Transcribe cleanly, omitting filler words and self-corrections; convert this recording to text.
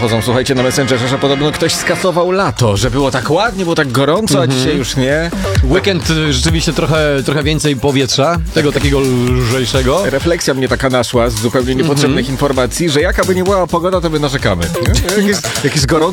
dochodzą, słuchajcie, na Messengerze, że podobno ktoś skasował lato, że było tak ładnie, było tak gorąco, a dzisiaj już nie. Weekend rzeczywiście trochę więcej powietrza, tego takiego lżejszego. Refleksja mnie taka naszła z zupełnie niepotrzebnych informacji, że jaka by nie była pogoda, to my narzekamy. Jak jest gorąco,